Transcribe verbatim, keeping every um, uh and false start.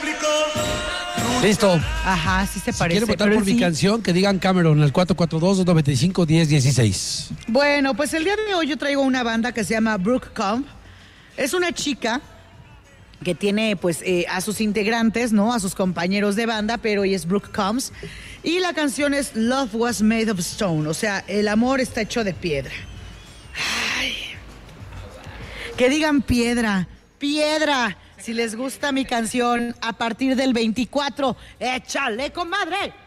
Listo. Ajá, sí se Si parece. quieren votar pero por sí. mi canción, que digan Cameron al cuatro cuatro dos, dos nueve cinco, uno cero uno seis. Bueno, pues el día de hoy yo traigo una banda que se llama Brooke Comp. Es una chica que tiene pues eh, a sus integrantes, ¿no? A sus compañeros de banda, pero ella es Brooke Combs. Y la canción es Love Was Made of Stone, o sea, el amor está hecho de piedra. Ay. Que digan piedra, piedra. Si les gusta mi canción, a partir del veinticuatro, échale, comadre.